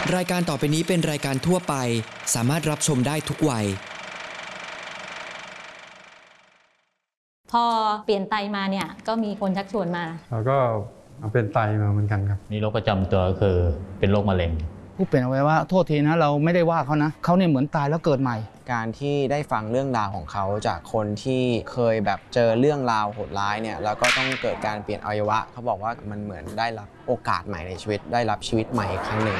รายการต่อไปนี้เป็นรายการทั่วไปสามารถรับชมได้ทุกวัยพอเปลี่ยนไตมาเนี่ยก็มีคนชักชวนมาแล้วก็เป็นไตมาเหมือนกันครับมีโรคประจำตัวคือเป็นโรคมะเร็งผู้เปลี่ยนเอาไว้ว่าโทษทีนะเราไม่ได้ว่าเขานะเขาเนี่ยเหมือนตายแล้วเกิดใหม่การที่ได้ฟังเรื่องราวของเขาจากคนที่เคยแบบเจอเรื่องราวโหดร้ายเนี่ยแล้วก็ต้องเกิดการเปลี่ยนอวัยวะเขาบอกว่ามันเหมือนได้รับโอกาสใหม่ในชีวิตได้รับชีวิตใหม่ครั้งหนึ่ง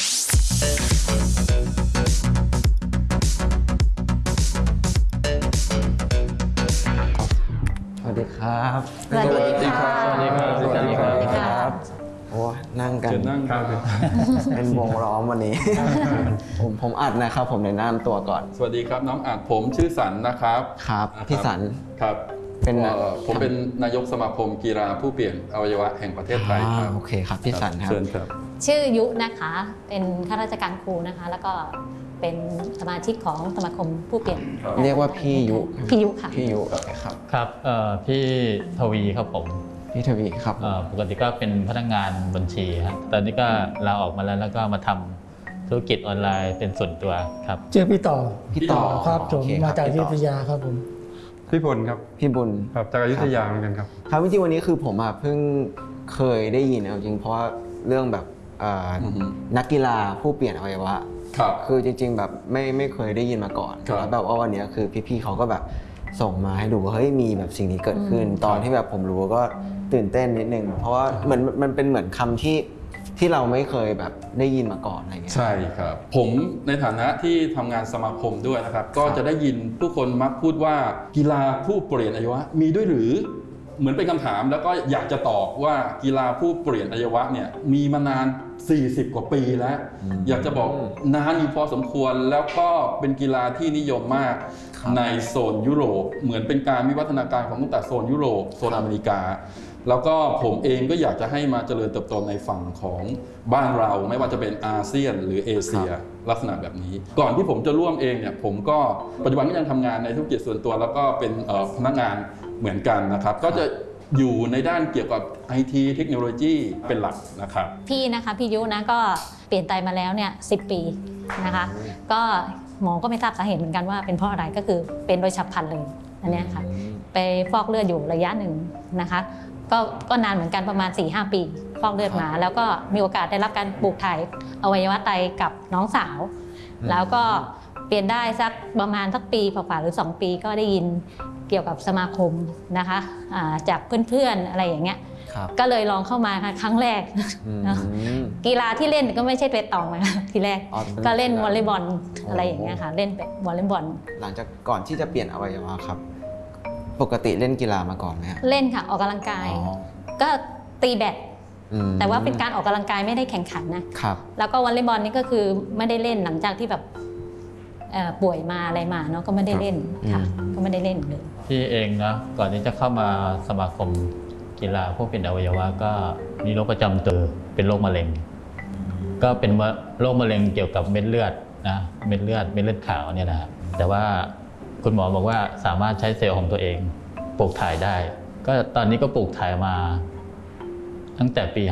สวัสดีครับสวัสดีครับสวัสดีครับสวัสดีครับโอ้นั่งกันเป็นวงล้อมวันนี้ ผมอัดนะครับผมแนะนำตัวก่อนสวัสดีครับน้องอัดผมชื่อสันนะครับครับพี่สันครับผมเป็นนายกสมาคมกีฬาผู้เปลี่ยนอวัยวะแห่งประเทศไทยครับโอเคครับพี่สันครับเชิญครับชื่อยุนะคะเป็นข้าราชการครูนะคะแล้วก็เป็นสมาชิกของสมาคมผู้เปลี่ยนเรียกว่าพี่ยุค่ะพี่ยุครับครับพี่ทวีครับผมพี่ทวีครับปกติก็เป็นพนักงานบัญชีครับตอนนี้ก็ลาออกมาแล้วก็มาทำธุรกิจออนไลน์เป็นส่วนตัวครับชื่อพี่ต่อครับผมมาจากอยุธยาครับผมพี่พลครับพี่บุญครับจากอยุธยาเหมือนกันครับครับจริงๆวันนี้คือผมเพิ่งเคยได้ยินจริงเพราะว่าเรื่องแบบนักกีฬาผู้เปลี่ยนอวัยวะคือจริงๆแบบไม่เคยได้ยินมาก่อนแล้วแบบว่าวันนี้คือพี่ๆเขาก็แบบส่งมาให้ดูว่าเฮ้ยมีแบบสิ่งนี้เกิดขึ้นตอนที่แบบผมรู้ก็ตื่นเต้นนิดนึงเพราะว่ามันเป็นเหมือนคำที่เราไม่เคยแบบได้ยินมาก่อนอะไรเงี้ยใช่ครับผมในฐานะที่ทำงานสมาคมด้วยนะครับก็จะได้ยินผู้คนมักพูดว่ากีฬาผู้เปลี่ยนอวัยวะมีด้วยหรือเหมือนเป็นคำถามแล้วก็อยากจะตอบว่ากีฬาผู้เปลี่ยนอวัยวะเนี่ยมีมานาน40 กว่าปีแล้วอยากจะบอกนานอยู่พอสมควรแล้วก็เป็นกีฬาที่นิยมมากในโซนยุโรปเหมือนเป็นการวิวัฒนาการของตั้งแต่โซนยุโรปโซนอเมริกาแล้วก็ผมเองก็อยากจะให้มาเจริญเติบโตในฝั่งของบ้านเราไม่ว่าจะเป็นอาเซียนหรือเอเชียลักษณะแบบนี้ก่อนที่ผมจะร่วมเองเนี่ยผมก็ปัจจุบันก็ยังทำงานในธุรกิจส่วนตัวแล้วก็เป็นพนักงานเหมือนกันนะครับก็จะอยู่ในด้านเกี่ยวกับ IT เทคโนโลยีเป็นหลักนะครับพี่ยุนะก็เปลี่ยนไตมาแล้วเนี่ย10 ปีนะคะก็หมอก็ไม่ทราบสาเหตุเหมือนกันว่าเป็นเพราะอะไรก็คือเป็นโดยฉับพลันเลยอันนี้ค่ะไปฟอกเลือดอยู่ระยะหนึ่งนะคะก็นานเหมือนกันประมาณ 4-5 ปีฟอกเลือดมาแล้วก็มีโอกาสได้รับการปลูกถ่ายอวัยวะไตกับน้องสาวแล้วก็เปลี่ยนได้สักประมาณสักปีฝ่าหรือ2 ปีก็ได้ยินเกี่ยวกับสมาคมนะคะจากเพื่อนๆอะไรอย่างเงี้ยก็เลยลองเข้ามาครั้งแรกกีฬาที่เล่นก็ไม่ใช่เปตองนะคะทีแรกก็เล่นวอลเลย์บอลอะไรอย่างเงี้ยค่ะเล่นวอลเลย์บอลหลังจากก่อนที่จะเปลี่ยนอวัยวะครับปกติเล่นกีฬามาก่อนไหมเล่นค่ะออกกำลังกายก็ตีแบดแต่ว่าเป็นการออกกำลังกายไม่ได้แข่งขันนะครับแล้วก็วอลเลย์บอลนี่ก็คือไม่ได้เล่นหลังจากที่แบบป่วยมาอะไรมาเนาะก็ไม่ได้เล่นค่ะก็ไม่ได้เล่นเลยพี่เองนะก่อนที่จะเข้ามาสมาคมกีฬาผู้เปลี่ยนอวัยวะก็มีโรคประจำตัวเป็นโรคมะเร็งก็เป็นโรคมะเร็งเกี่ยวกับเม็ดเลือดนะเม็ดเลือดขาวเนี่ยนะแต่ว่าคุณหมอบอกว่าสามารถใช้เซลล์ของตัวเองปลูกถ่ายได้ก็ตอนนี้ก็ปลูกถ่ายมาตั้งแต่ปี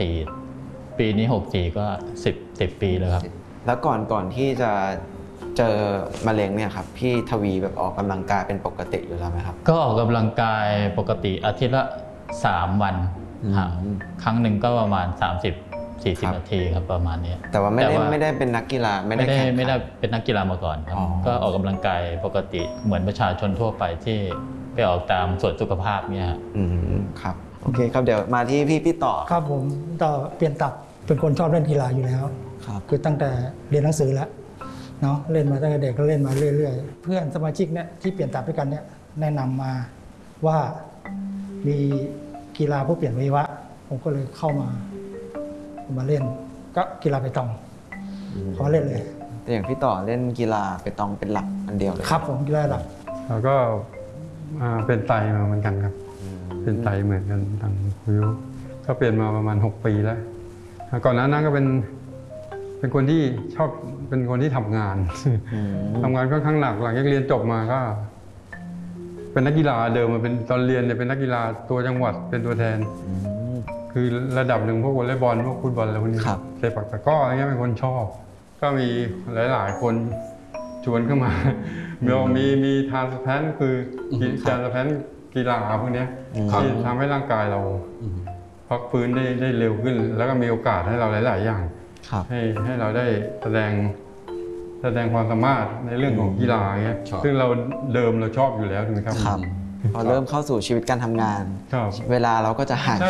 54ปีนี้64ก็10 ปีแล้วครับแล้วก่อนที่จะเจอมะเร็งเนี่ยครับพี่ทวีแบบออกกำลังกายเป็นปกติอยู่แล้วไหมครับก็ออกกำลังกายปกติอาทิตย์ละ3 วันครั้งหนึ่งก็ประมาณ30-40 นาทีครับประมาณนี้แต่ว่าไม่ได้เป็นนักกีฬาไม่ได้เป็นนักกีฬามาก่อนครับก็ออกกำลังกายปกติเหมือนประชาชนทั่วไปที่ไปออกตามสวนสุขภาพเนี่ยครับโอเคครับเดี๋ยวมาที่พี่ต่อครับผมต่อเปลี่ยนตับเป็นคนชอบเล่นกีฬาอยู่แล้วคือตั้งแต่เรียนหนังสือแล้วเนาะเล่นมาตั้งแต่เด็กก็เล่นมาเรื่อยๆเพื่อนสมาชิกเนี่ยที่เปลี่ยนตับด้วยกันเนี่ยแนะนำมาว่ามีกีฬาผู้เปลี่ยนอวัยวะผมก็เลยเข้ามาเล่นก็กีฬาเปตองขอเล่นเลยแต่อย่างพี่ต่อเล่นกีฬาเปตองเป็นหลักอันเดียวเลยครับผมกีฬาหลักแล้วก็เป็นไตมาเหมือนกันครับเป็นไตเหมือนกันทางคุยก็เปลี่ยนมาประมาณ6 ปีแล้วก่อนหน้านั้นก็เป็นคนที่ชอบเป็นคนที่ทำงานค่อนข้างหนักหลังจากเรียนจบมาก็เป็นนักกีฬาเดิมมาเป็นตอนเรียนเนี่ยเป็นนักกีฬาตัวจังหวัดเป็นตัวแทนคือระดับหนึ่งพวกวอลเลย์บอลพวกฟุตบอลอะไรพวกนี้เซปักตะกร้ออะไรเงี้ยเป็นคนชอบก็มีหลายๆคนชวนเข้ามามีทานสแพนคือทานสแพนกีฬาพวกนี้ที่ทำให้ร่างกายเราพักฟื้นได้เร็วขึ้นแล้วก็มีโอกาสให้เราหลายๆอย่างให้เราได้แสดงความสามารถในเรื่องของกีฬาเงี้ยซึ่งเราชอบอยู่แล้วถูกไหมครับพอเริ่มเข้าสู่ชีวิตการทำงานเวลาเราก็จะหายไป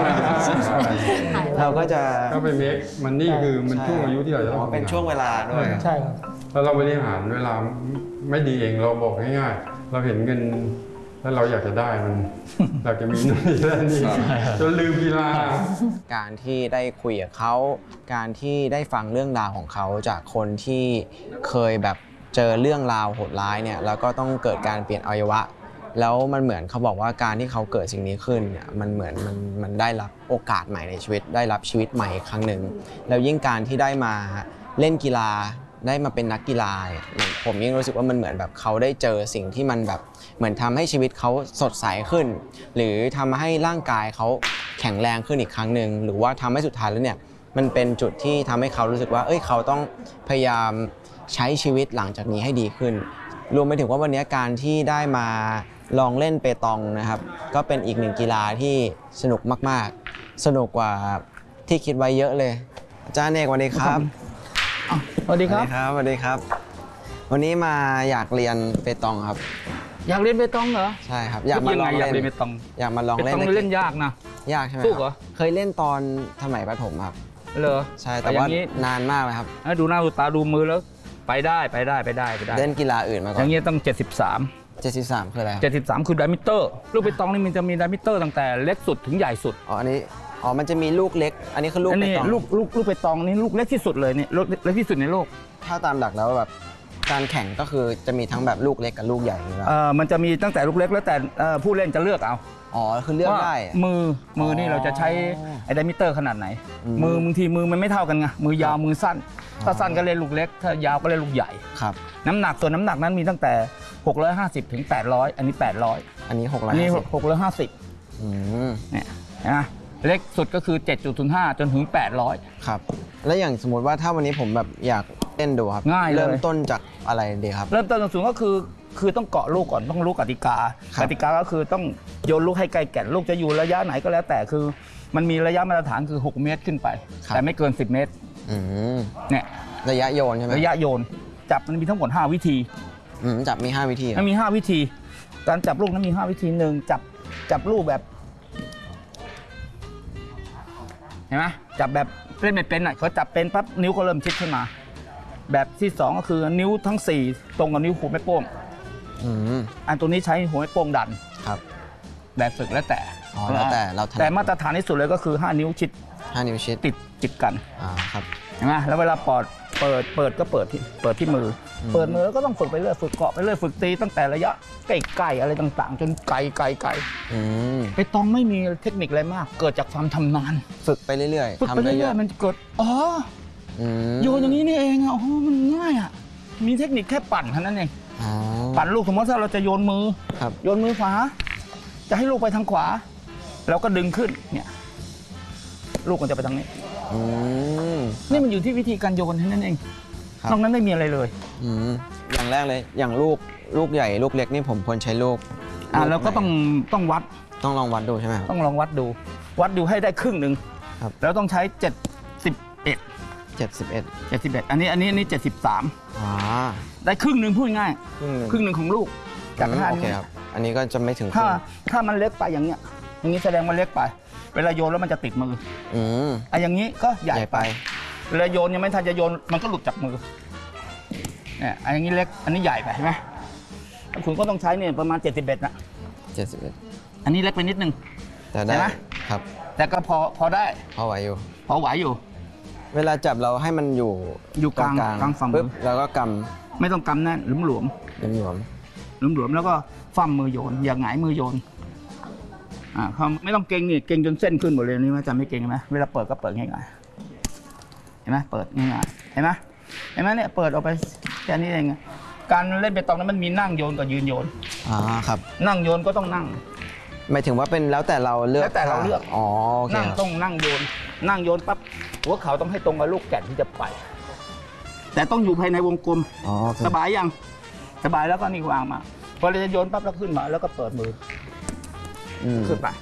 เราก็จะไปเมคมันนี่คือมันช่วงอายุที่เราจะต้องเป็นช่วงเวลาด้วยใช่ครับแล้วเราบริหารเวลาไม่ดีเองเราบอกง่ายๆเราเห็นเงินแล้วเราอยากจะได้มันอยากจะมีนู่นนี่จนลืมกีฬาการที่ได้คุยกับเขาการที่ได้ฟังเรื่องราวของเขาจากคนที่เคยแบบเจอเรื่องราวโหดร้ายเนี่ยแล้วก็ต้องเกิดการเปลี่ยนอวัยวะแล้วมันเหมือนเขาบอกว่าการที่เขาเกิดสิ่งนี้ขึ้นเนี่ยมันเหมือนมันได้รับโอกาสใหม่ในชีวิตได้รับชีวิตใหม่อีกครั้งหนึ่งแล้วยิ่งการที่ได้มาเล่นกีฬาได้มาเป็นนักกีฬาผมยิ่งรู้สึกว่ามันเหมือนแบบเขาได้เจอสิ่งที่มันแบบเหมือนทำให้ชีวิตเขาสดใสขึ้นหรือทำให้ร่างกายเขาแข็งแรงขึ้นอีกครั้งหนึ่งหรือว่าทำให้สุดท้ายแล้วเนี่ยมันเป็นจุดที่ทำให้เขารู้สึกว่าเขาต้องพยายามใช้ชีวิตหลังจากนี้ให้ดีขึ้นรวมไปถึงว่าวันนี้การที่ได้มาลองเล่นเปตองนะครับก็เป็นอีกหนึ่งกีฬาที่สนุกมากๆสนุกกว่าที่คิดไว้เยอะเลยอาจารย์เอกสวัสดีครับสวัสดีครับสวัสดีครับวันนี้มาอยากเรียนเปตองครับอยากเรียนเปตองเหรอใช่ครับอยากมาลองเล่นเปตองอยากมาลองเล่นเล่นยากนะยากใช่ไหมสู้เหรอเคยเล่นตอนสมัยประถมครับเหรอใช่แต่ว่านานมากเลยครับดูหน้าดูตาดูมือแล้วไปได้เล่นกีฬาอื่นมาก่อนอย่างเงี้ยต้อง73 คืออะไร 73คือไดมิเตอร์ลูกเปตองนี่มันจะมีไดมิเตอร์ตั้งแต่เล็กสุดถึงใหญ่สุดอันนี้มันจะมีลูกเล็กอันนี้คือลูกเปตองลูกเปตองนี่ลูกเล็กที่สุดเลยนี่เล็กที่สุดในโลกถ้าตามหลักแล้วแบบการแข่งก็คือจะมีทั้งแบบลูกเล็กกับลูกใหญ่ใช่ไหมมันจะมีตั้งแต่ลูกเล็กแล้วแต่ผู้เล่นจะเลือกเอาคือเลือกได้มือนี่เราจะใช้ไอ้ไดมิเตอร์ขนาดไหนมือบางทีมือมันไม่เท่ากันไงมือยาวมือสั้นถ้าสั้นก็เล่นลูกเล็กถ้ายาวก็เล่นลูกใหญ่ครับน้ำหนักส่วนน้ำหนักนั้นมีตั้งแต่650ถึง800อันนี้800 อันนี้650 อันนี้650เนี่ยนะเล็กสุดก็คือ 7.05 จนถึง800 ครับแล้วอย่างสมมติว่าถ้าวันนี้ผมแบบอยากเล่นดูครับง่ายเลยเริ่มต้นจากอะไรดีครับเริ่มต้นสูงก็คือต้องเกาะลูกก่อนต้องรู้กติกาก็คือต้องโยนลูกให้ไกลแก่นลูกจะอยู่ระยะไหนก็แล้วแต่คือมันมีระยะมาตรฐานคือ6เมตรขึ้นไปแต่ไม่เกิน10เมตรเนี่ยระยะโยนใช่ไหมระยะโยนจับมันมีทั้งหมด5วิธีจับมี5วิธีมันมี5วิธีการจับลูกนั้นมี5วิธี1จับลูกแบบเห็นไหมจับแบบเล่นไม่เป็นเขาจับเป็นปั๊บนิ้วก็เริ่มชิดขึ้นมาแบบที่2ก็คือนิ้วทั้ง4ตรงกับนิ้วหัวแม่โป้งอันตัวนี้ใช้หัวแม่โป้งดันครับแบบฝึกแล้วแต่แต่มาตรฐานที่สุดเลยก็คือ5นิ้วชิดติดกันครับเห็นไหมแล้วเวลาเปิดก็เปิดที่มือแล้วก็ต้องฝึกไปเรื่อยฝึกเกาะไปเรื่อยฝึกตีตั้งแต่ระยะใกล้ๆอะไรต่างๆจนไกลไปตองไม่มีเทคนิคอะไรมากเกิดจากความทำนานฝึกไปเรื่อยๆมันเกิดโยนอย่างนี้นี่เองมันง่ายมีเทคนิคแค่ปั่นเท่านั้นเองปั่นลูกสมมติถ้าเราจะโยนมือขวาจะให้ลูกไปทางขวาเราก็ดึงขึ้นเนี่ยลูกมันจะไปทางนี้นี่มันอยู่ที่วิธีการโยนเท่านั้นเองนอกนั้นไม่มีอะไรเลยอย่างแรกเลยอย่างลูกใหญ่ลูกเล็กนี่ผมควรใช้ลูกเราก็ต้องวัดต้องลองวัดดูใช่ไหมต้องลองวัดดูให้ได้ครึ่งหนึ่งแล้วต้องใช้71อันนี้73ได้ครึ่งหนึ่งพูดง่ายครึ่งหนึ่งของลูกจากท่านี้ครับอันนี้ก็จะไม่ถึงถ้ามันเล็กไปอย่างนี้แสดงมันเล็กไปเวลาโยนแล้วมันจะติดมืออย่างนี้ก็ใหญ่ไปเวลาโยนยังไม่ทันจะโยนมันก็หลุดจากมือเนี่ยอย่างนี้เล็กอันนี้ใหญ่ไปใช่ไหมคุณก็ต้องใช้เนี่ยประมาณ71นะ71อันนี้เล็กไปนิดนึงแต่ได้ครับแต่ก็พอได้พอไหวอยู่เวลาจับเราให้มันอยู่กลางฝ่ามือแล้วก็กำไม่ต้องกำแน่นหลวมแล้วก็ฝ่ามือโยนอย่าหงายมือโยนเขาไม่ต้องเก่งนี่เก่งจนเส้นขึ้นหมดเลยนี่ว่าจะไม่เก่งไหมเวลาเปิดก็เปิดง่ายๆเห็นไหมเปิดง่ายๆเห็นไหมเนี่ยเปิดออกไปแค่นี้เองการเล่นเปตองนั้นมันมีนั่งโยนกับยืนโยนครับนั่งโยนก็ต้องนั่งหมายถึงว่าเป็นแล้วแต่เราเลือกแล้วแต่เราเลือกอ๋อโอเคต้องนั่งโยนปั๊บหัวเข่าต้องให้ตรงกับลูกแก่นที่จะไป แต่ต้องอยู่ภายในวงกลมอ๋อโอเคสบายยังสบายแล้วก็นี่วางมาพอเราจะโยนปั๊บแล้วขึ้นมาแล้วก็เปิดมือขึ้นไป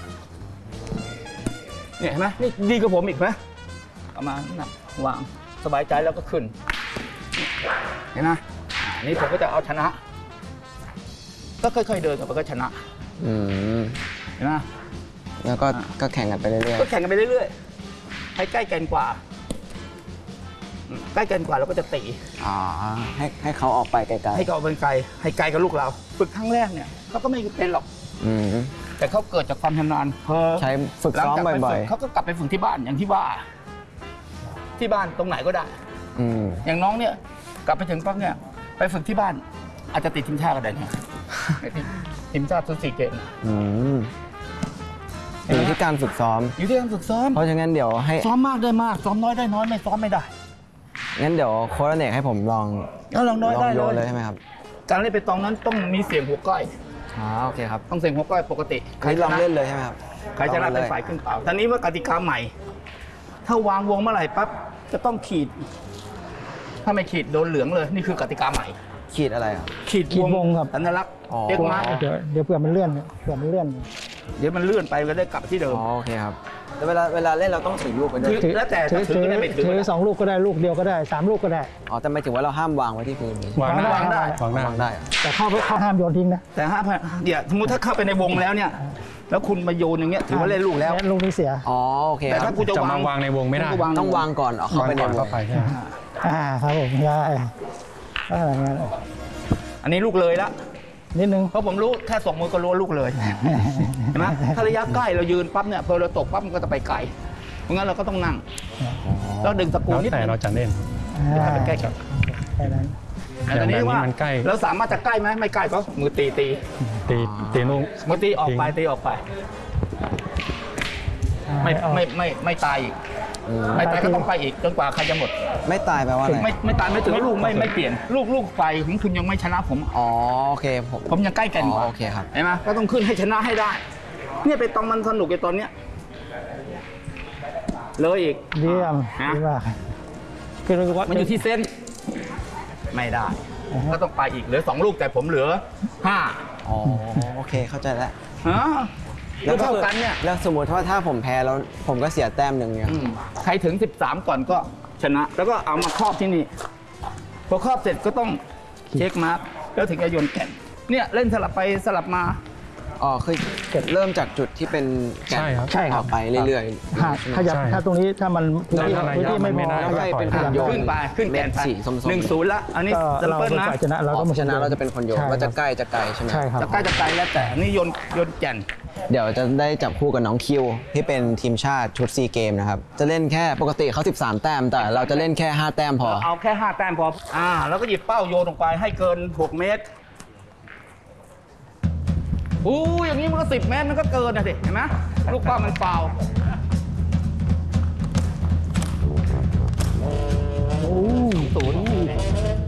เนี่ยเห็นไหมนี่ดีกับผมอีกไหมประมาณนั้นนะวางสบายใจแล้วก็ขึ้นเห็นไหมนี่ผมก็จะเอาชนะก็ค่อยๆเดินกับมันก็ชนะเห็นไหมแล้วก็แข่งกันไปเรื่อยก็แข่งกันไปเรื่อยๆให้ใกล้กันกว่าใกล้กันกว่าเราก็จะตีๆอ๋อให้เขาออกไปไกลๆให้เขาเอาเป็นไกลให้ไกลกับลูกเราฝึกครั้งแรกเนี่ยเขาก็ไม่เป็นหรอกแต่เขาเกิดจากความชำนาญพอใช้ฝึกซ้อมบ่อยๆเขาก็กลับไปฝึกที่บ้านอย่างที่ว่าที่บ้านตรงไหนก็ได้อย่างน้องเนี่ยกลับไปถึงปั๊บเนี่ยไปฝึกที่บ้านอาจจะติดทีมชาติก็ได้เนี่ยทีมชาติทุก4 เกมอยู่ที่การฝึกซ้อมอยู่ที่การฝึกซ้อมเพราะฉะนั้นเดี๋ยวให้ซ้อมมากได้มากซ้อมน้อยได้น้อยไม่ซ้อมไม่ได้งั้นเดี๋ยวโค้ชอเนกให้ผมลองโยนเลยใช่ไหมครับการเล่นไปตองนั้นต้องมีเสียงหัวก้อยโอเคครับต้องเสียงหัวก้อยปกติใครลองเล่นเลยใช่ไหมครับใครชนะเป็นฝ่ายขึ้นเปล่าตอนนี้ว่ากติกาใหม่ถ้าวางวงเมื่อไหร่ปั๊บจะต้องขีดถ้าไม่ขีดโดนเหลืองเลยนี่คือกติกาใหม่ขีดอะไรอ่ะขีดวงครับสัญลักษณ์เอกมาเดี๋ยวเผื่อมันเลื่อนเดี๋ยวมันเลื่อนไปก็ได้กลับที่เดิมโอเคครับแล้วเวลาเล่นเราต้องถือลูกไปด้วยแล้วแต่ถือไม่ถือ2 ลูกก็ได้ลูกเดียวก็ได้3 ลูกก็ได้แต่ไม่ถึงว่าเราห้ามวางไว้ที่พื้นวางได้แต่เข้าห้ามโยนทิ้งนะแต่เดี๋ยวสมมติถ้าเข้าไปในวงแล้วเนี่ยแล้วคุณมาโยนอย่างเงี้ยถือว่าเล่นลูกแล้วลูกนี้เสียโอเคแต่ถ้าคุณจะวางในวงไม่ได้ต้องวางก่อนเอาเข้าไปในวงครับผมได้อะไรเงี้ยอันนี้ลูกเลยละนิดนึงเพราะผมรู้แค่ส่งมือก็รู้ลูกเลยเห็นไหมถ้าระยะใกล้เรายืนปั๊บเนี่ยพอเราตกปั๊บมันก็จะไปไกลเพราะงั้นเราก็ต้องนั่งแล้วดึงตะปูนิดแต่เราจะเล่นไปใกล้กันแค่นั้นแต่นี้ว่าเราสามารถจะใกล้ไหมไม่ใกล้ก็มือตีลูกมือตีออกไปไม่ตายอีกไม่ตายก็ต้องไปอีกจนกว่าใครจะหมดไม่ตายแปลว่าอะไรไม่ตายไม่ถึงลูกไม่เปลี่ยนลูกไฟของคุณยังไม่ชนะผมโอเคผมยังใกล้กันกว่าโอเคครับเห็นไหมก็ต้องขึ้นให้ชนะให้ได้เนี่ยไปตองมันสนุกไอ้ตอนเนี้ยเลยอีกเยี่ยมดีมากคือมันอยู่ที่เส้นไม่ได้ก็ต้องไปอีกเหลือ2 ลูกแต่ผมเหลือ5 โอเคเข้าใจแล้วแล้วเท่ากันเนี่ยแล้วสมมติว่าถ้าผมแพ้แล้วผมก็เสียแต้ม1เนี่ยใครถึง13ก่อนก็ชนะแล้วก็เอามาครอบที่นี่พอครอบเสร็จก็ต้องเช็คมาร์กแล้วถึงจะโยนแก่นเนี่ยเล่นสลับไปสลับมาคือเริ่มจากจุดที่เป็นแก่นออกไปเรื่อยๆขยับถ้าตรงนี้ถ้ามันพื้นที่ไม่พอเป็นคนโยนขึ้นไป1-0ละอันนี้เราเป็นฝ่ายชนะเราก็ชนะเราจะเป็นคนโยนว่าจะใกล้ใช่ไหมจะใกล้แล้วแต่นี่โยนแก่นเดี๋ยวจะได้จับคู่กับน้องคิวที่เป็นทีมชาติชุดซีเกมนะครับจะเล่นแค่ปกติเขา13 แต้มแต่เราจะเล่นแค่5 แต้มพอเอาแค่5 แต้มพอแล้วก็หยิบเป้าโยนลงไปให้เกิน6 เมตรอย่างนี้มันก็10 เมตรมันก็เกินนะสิเห็นไหมลูกเป้ามันฟาว0